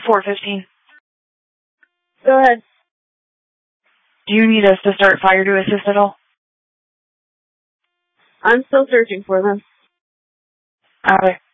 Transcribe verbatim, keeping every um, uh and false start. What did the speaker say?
four fifteen. Go ahead. Do you need us to start fire to assist at all? I'm still searching for them. Alright.